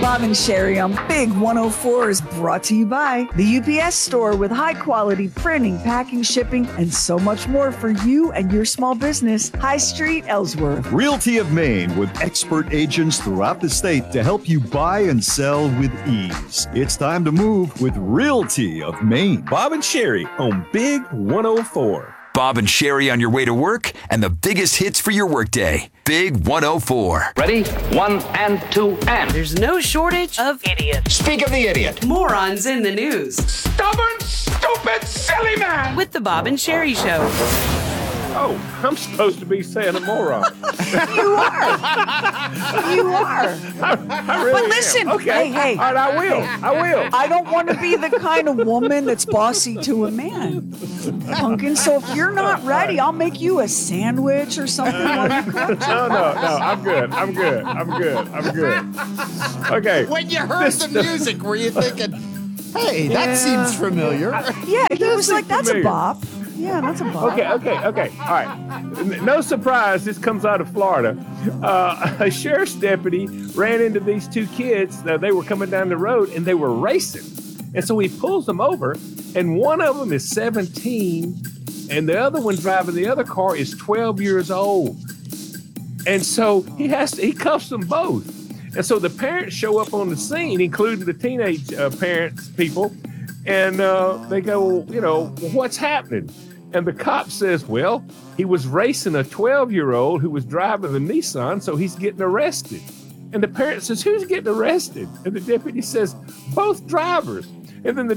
Bob and Sherry on Big 104 is brought to you by the UPS Store with high-quality printing, packing, shipping, and so much more for you and your small business. High Street, Ellsworth. Realty of Maine with expert agents throughout the state to help you buy and sell with ease. It's time to move with Realty of Maine. Bob and Sherry on Big 104. Bob and Sherry on your way to work and the biggest hits for your workday. Big 104. Ready? 1 and 2 and. There's no shortage of idiots. Speak of the idiot. Morons in the news. Stubborn, stupid, silly man. With the Bob and Sherry Show. Oh, I'm supposed to be saying a moron. You are. You are. I really But listen, am. Okay. hey. All right, I will. I don't want to be the kind of woman that's bossy to a man, Pumpkin. So if you're not ready, I'll make you a sandwich or something while you cook. No, I'm good. Okay. When you heard the music, were you thinking, hey, that seems familiar? Yeah, he was like, that's a familiar. bop. Yeah, that's a bop. Okay. All right. No surprise, this comes out of Florida. A sheriff's deputy ran into these two kids. They were coming down the road and they were racing. And so he pulls them over, and one of them is 17, and the other one driving the other car is 12 years old. And so he cuffs them both. And so the parents show up on the scene, including the teenage people, and they go, well, what's happening? And the cop says, well, he was racing a 12-year-old who was driving the Nissan, so he's getting arrested. And the parent says, who's getting arrested? And the deputy says, both drivers. And then the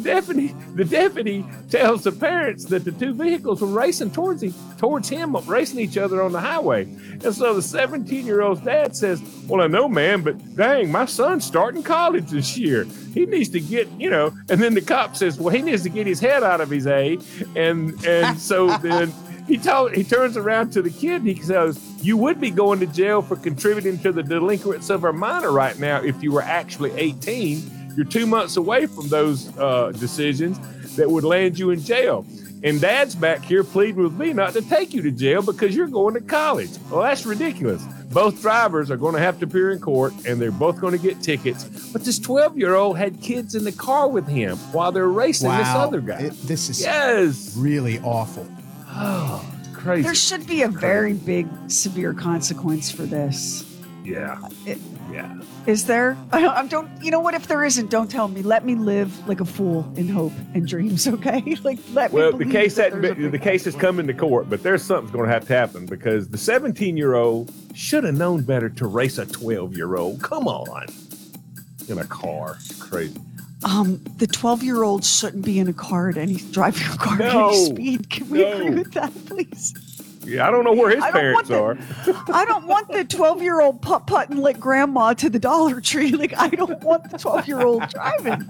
deputy tells the parents that the two vehicles were racing towards him, racing each other on the highway. And so the 17-year-old's dad says, well, I know, man, but dang, my son's starting college this year. He needs to get, and then the cop says, well, he needs to get his head out of his A. And so then he turns around to the kid and he says, you would be going to jail for contributing to the delinquents of our minor right now if you were actually 18. You're 2 months away from those decisions that would land you in jail. And Dad's back here pleading with me not to take you to jail because you're going to college. Well, that's ridiculous. Both drivers are going to have to appear in court, and they're both going to get tickets. But this 12-year-old had kids in the car with him while they're racing this other guy. This is really awful. Oh, crazy. There should be a very big, severe consequence for this. Yeah. Yeah. Is there? I don't. You know what? If there isn't, don't tell me. Let me live like a fool in hope and dreams. Okay. Let me. Well, the case has come into court, but there's something's going to have to happen because the 17-year-old should have known better to race a 12-year-old. Come on, in a car. It's crazy. The 12-year-old shouldn't be in a car driving a car at any speed. Can we agree with that, please? Yeah, I don't know where his parents are. I don't want the 12-year-old putt-putting like grandma to the Dollar Tree. I don't want the 12-year-old driving.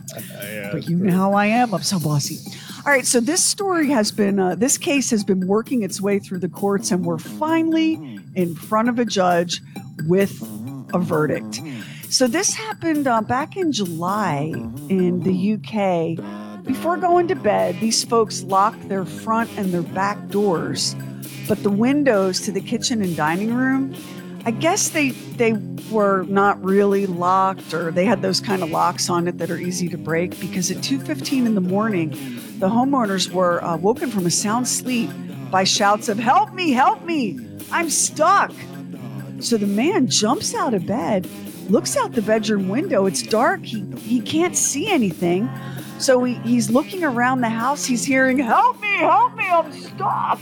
But you know how I am. I'm so bossy. All right, so this story has been, this case has been working its way through the courts, and we're finally in front of a judge with a verdict. So this happened back in July in the UK. Before going to bed, these folks locked their front and their back doors. But the windows to the kitchen and dining room, I guess they were not really locked, or they had those kind of locks on it that are easy to break, because at 2:15 in the morning, the homeowners were woken from a sound sleep by shouts of, help me, I'm stuck. So the man jumps out of bed, looks out the bedroom window. It's dark. He can't see anything. So he's looking around the house. He's hearing, help me, I'm stuck.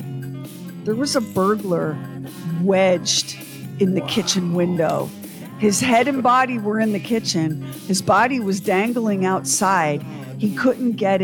There was a burglar wedged in the kitchen window. His head and body were in the kitchen. His body was dangling outside. He couldn't get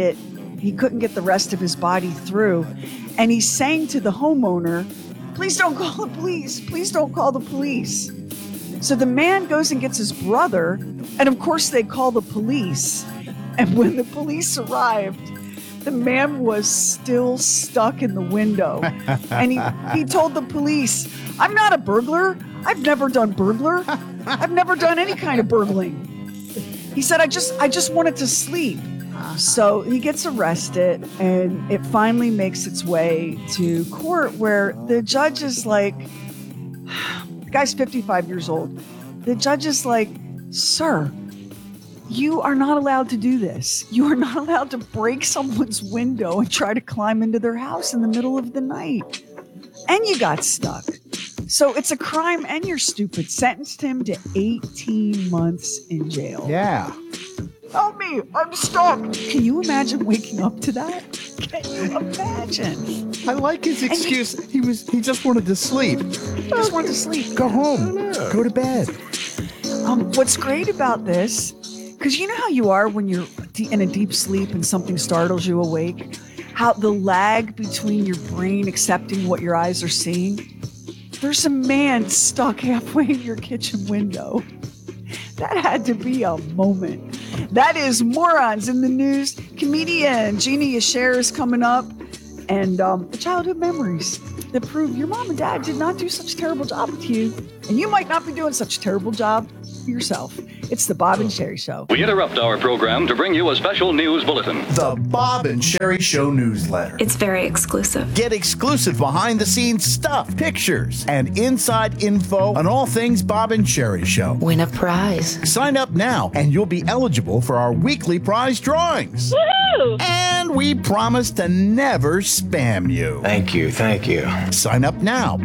the rest of his body through. And he's saying to the homeowner, please don't call the police. Please don't call the police. So the man goes and gets his brother. And of course they call the police. And when the police arrived, the man was still stuck in the window. And he told the police, I'm not a burglar. I've never done burglar. I've never done any kind of burgling. He said, I just wanted to sleep. So he gets arrested, and it finally makes its way to court where the judge is like, the guy's 55 years old. The judge is like, Sir, you are not allowed to do this. You are not allowed to break someone's window and try to climb into their house in the middle of the night. And you got stuck. So it's a crime and you're stupid. Sentenced him to 18 months in jail. Yeah. Help me, I'm stuck. Can you imagine waking up to that? Can you imagine? I like his excuse. He just wanted to sleep. Just wanted to sleep. Go home. Go to bed. What's great about this, because you know how you are when you're in a deep sleep and something startles you awake, how the lag between your brain accepting what your eyes are seeing. There's a man stuck halfway in your kitchen window. That had to be a moment. That is Morons in the News. Comedian Jeannie Yasher is coming up. And the childhood memories that prove your mom and dad did not do such a terrible job with you. And you might not be doing such a terrible job yourself. It's the Bob and Sherry Show. We interrupt our program to bring you a special news bulletin. The Bob and Sherry Show newsletter. It's very exclusive. Get exclusive behind-the-scenes stuff, pictures, and inside info on all things Bob and Sherry Show. Win a prize. Sign up now, and you'll be eligible for our weekly prize drawings. Woohoo! And we promise to never spam you. Thank you. Sign up now.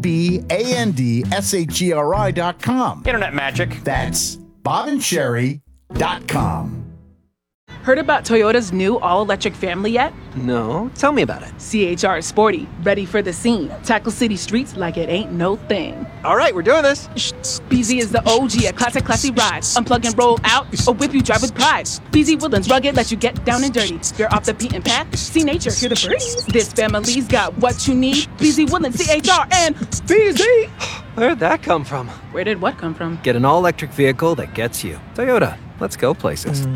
BOBANDSHERI.com. Internet magic. That's BobandSherry.com. Heard about Toyota's new all-electric family yet? No, tell me about it. CHR is sporty, ready for the scene. Tackle city streets like it ain't no thing. All right, we're doing this. BZ is the OG, a classy ride. Unplug and roll out, or whip you drive with pride. BZ Woodlands rugged, let you get down and dirty. You're off the beaten path, see nature, hear the birds. This family's got what you need. BZ Woodlands, CHR, and BZ. Where'd that come from? Where did what come from? Get an all-electric vehicle that gets you. Toyota, let's go places.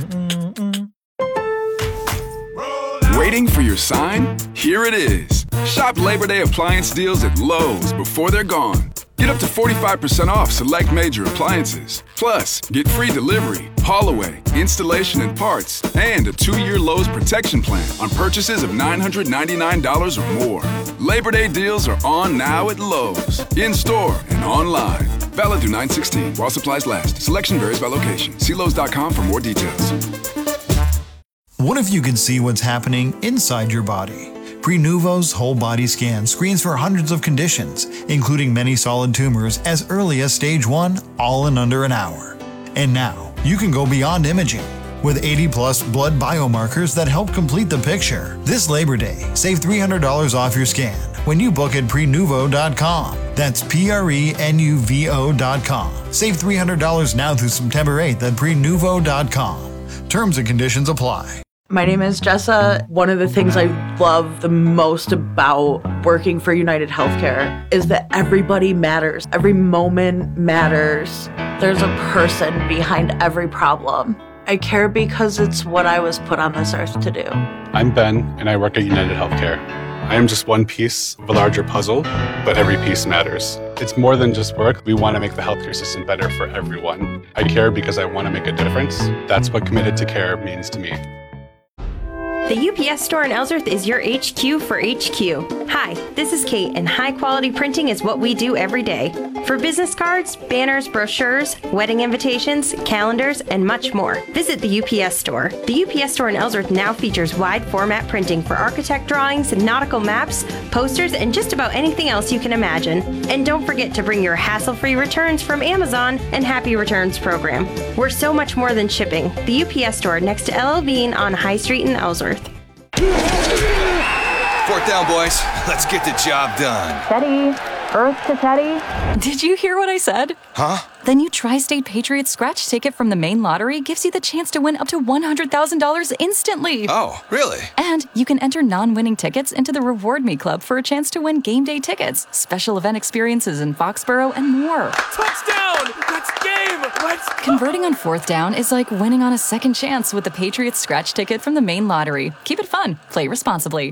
Waiting for your sign? Here it is. Shop Labor Day appliance deals at Lowe's before they're gone. Get up to 45% off select major appliances. Plus, get free delivery, haul away, installation and parts, and a 2-year Lowe's protection plan on purchases of $999 or more. Labor Day deals are on now at Lowe's, in-store and online. Valid through 9/16 while supplies last. Selection varies by location. See Lowes.com for more details. What if you could see what's happening inside your body? Prenuvo's whole body scan screens for hundreds of conditions, including many solid tumors as early as stage 1, all in under an hour. And now, you can go beyond imaging with 80-plus blood biomarkers that help complete the picture. This Labor Day, save $300 off your scan when you book at Prenuvo.com. That's Prenuvo.com. Save $300 now through September 8th at Prenuvo.com. Terms and conditions apply. My name is Jessa. One of the things I love the most about working for United Healthcare is that everybody matters. Every moment matters. There's a person behind every problem. I care because it's what I was put on this earth to do. I'm Ben, and I work at United Healthcare. I am just one piece of a larger puzzle, but every piece matters. It's more than just work. We want to make the healthcare system better for everyone. I care because I want to make a difference. That's what committed to care means to me. The UPS store in Ellsworth is your HQ for HQ. Hi, this is Kate, and high-quality printing is what we do every day. For business cards, banners, brochures, wedding invitations, calendars, and much more, visit the UPS store. The UPS store in Ellsworth now features wide-format printing for architect drawings, nautical maps, posters, and just about anything else you can imagine. And don't forget to bring your hassle-free returns from Amazon and Happy Returns program. We're so much more than shipping. The UPS store next to LL Bean on High Street in Ellsworth. 4th down, boys. Let's get the job done. Teddy. Earth to Teddy. Did you hear what I said? Huh? The new Tri-State Patriots scratch ticket from the main lottery gives you the chance to win up to $100,000 instantly. Oh, really? And you can enter non-winning tickets into the Reward Me Club for a chance to win game day tickets, special event experiences in Foxborough, and more. Touchdown! That's game! Let's go! Converting on 4th down is like winning on a second chance with the Patriots scratch ticket from the main lottery. Keep it fun. Play responsibly.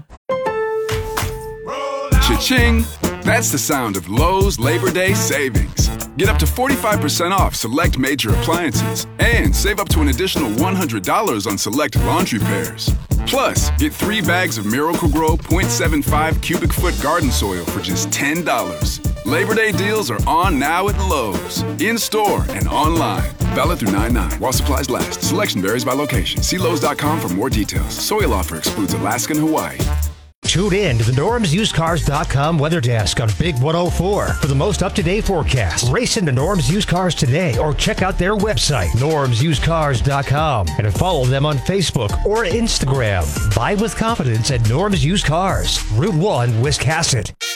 Cha-ching! That's the sound of Lowe's Labor Day savings. Get up to 45% off select major appliances and save up to an additional $100 on select laundry pairs. Plus, get 3 bags of Miracle-Gro 0.75 cubic foot garden soil for just $10. Labor Day deals are on now at Lowe's. In-store and online. Valid through 9/9 while supplies last. Selection varies by location. See Lowe's.com for more details. Soil offer excludes Alaska and Hawaii. Tune in to the NormsUsedCars.com weather desk on Big 104 for the most up-to-date forecast. Race into Norm's Used Cars today or check out their website, NormsUsedCars.com, and follow them on Facebook or Instagram. Buy with confidence at Norm's Used Cars, Route 1, Wiscasset.